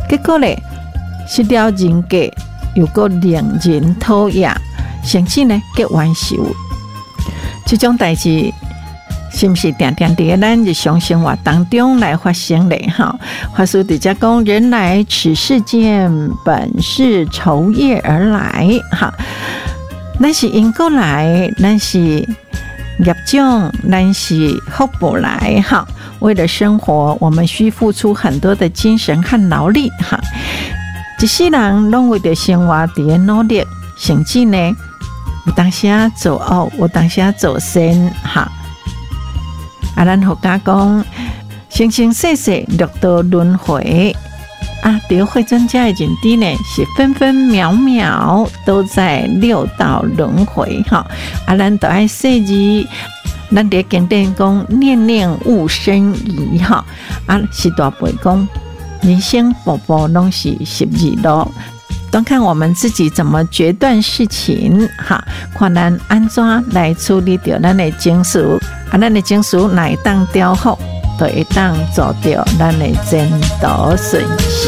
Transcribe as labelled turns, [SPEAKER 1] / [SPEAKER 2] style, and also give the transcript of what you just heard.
[SPEAKER 1] 结果咧，失了人格，又个令人讨厌，甚至呢，结冤仇。这种代志是不是常常在咱日常生活当中来发生嘞？哈，话说底下讲，人来此世间，本是酬业而来。哈，咱是因果来，咱是业种，咱是福报来。哈，为了生活，我们需付出很多的精神和劳力。哈，一世人拢为着生活在努力，甚至呢，有当时做恶，有当时做善。哈。咱佛家讲，生生世世六道轮回对慧尊家的认知呢，是分分秒秒都在六道轮回哈。咱都爱说字，咱在经典讲念念勿生疑哈。是大辈讲，人生步步拢是12路。端看我们自己怎么决断事情哈，看咱安怎来处理掉咱的情绪，咱的情绪哪会当调好，就会当做到咱的前途顺。